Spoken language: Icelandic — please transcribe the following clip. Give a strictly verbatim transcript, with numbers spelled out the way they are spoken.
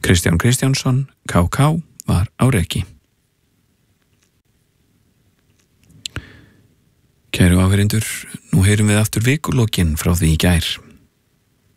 Kristján Kristjánsson, K K, var á reki. Kæru áheyrendur, nú heyrum við aftur vikulokinn frá því í gær.